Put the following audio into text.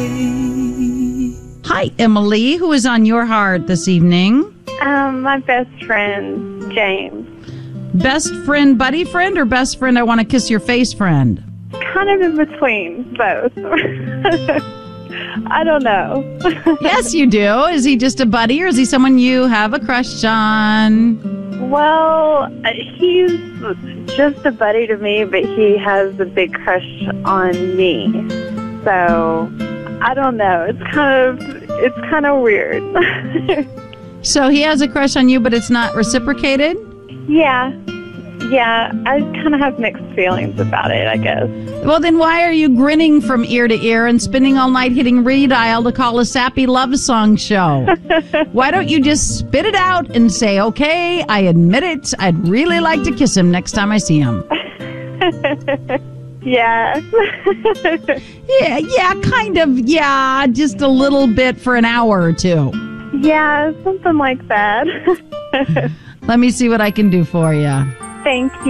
Hi, Emily. Who is on your heart this evening? My best friend, James. Best friend, buddy friend, or best friend I want to kiss your face friend? Kind of in between both. I don't know. Yes, you do. Is he just a buddy, or is he someone you have a crush on? Well, he's just a buddy to me, but he has a big crush on me. So, I don't know. It's kind of weird. So he has a crush on you, but it's not reciprocated? Yeah, I kind of have mixed feelings about it, I guess. Well, then why are you grinning from ear to ear and spending all night hitting redial to call a sappy love song show? Why don't you just spit it out and say, okay, I admit it, I'd really like to kiss him next time I see him? Yeah. Yeah, kind of, yeah, just a little bit for an hour or two. Yeah, something like that. Let me see what I can do for you. Thank you.